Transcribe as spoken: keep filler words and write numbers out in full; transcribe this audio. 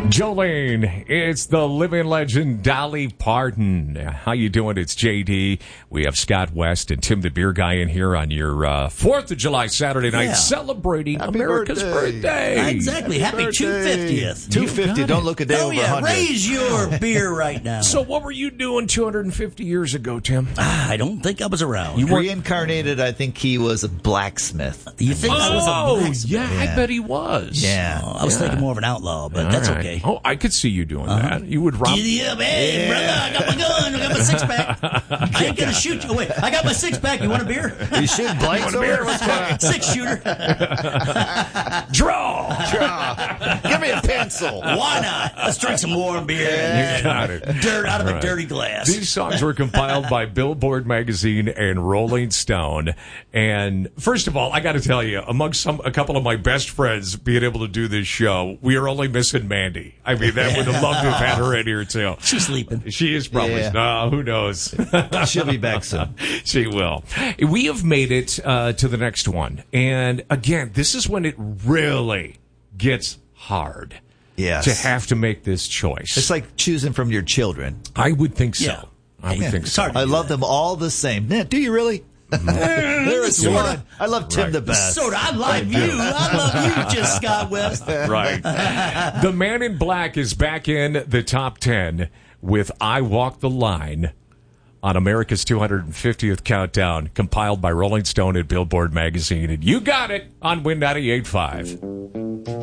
Jolene, it's the living legend Dolly Parton. How you doing? It's J D. We have Scott West and Tim the Beer Guy in here on your uh, fourth of July Saturday night, Yeah. celebrating Happy America's birthday. birthday. Exactly. Happy two fiftieth. two fifty. Don't look a day Oh, over yeah. one hundred. Raise your beer right now. So what were you doing two hundred fifty years ago, Tim? Ah, I don't think I was around. You reincarnated, I think he was a blacksmith. You think I was a Oh, blacksmith? yeah, I Yeah. bet he was. Yeah. Oh, I was Yeah. thinking more of an outlaw, but All that's right. okay. Oh, I could see you doing that. You would rob. Giddy up, hey, brother, I got my gun, I got my six pack. I ain't gonna shoot you. Wait, I got my six pack. You want a beer? You shoot blanks over here? What's going on? Six shooter. Draw. Draw. Give me a pencil. Why not? Let's drink some warm beer. You got it. Dirt out of Right. a dirty glass. These songs were compiled by Billboard Magazine and Rolling Stone. And first of all, I got to tell you, among some a couple of my best friends being able to do this show, we are only missing Mandy. I mean, that would have loved to have had her in here too. She's sleeping. She is probably. Yeah. No, who knows? She'll be back soon. She will. We have made it uh, to the next one. And again, this is when it really gets hard. Yes. To have to make this choice. It's like choosing from your children. I would think so. Yeah. I would Yeah, think it's so. hard to I do love that. them all the same. Nah, do you really? There is Sorta. one. I love Tim Right. the best. Soda, I love you. I love you, just Scott West. Right. The Man in Black is back in the top ten with I Walk the Line on America's two hundred fiftieth Countdown, compiled by Rolling Stone and Billboard Magazine. And you got it on Win ninety-eight point five.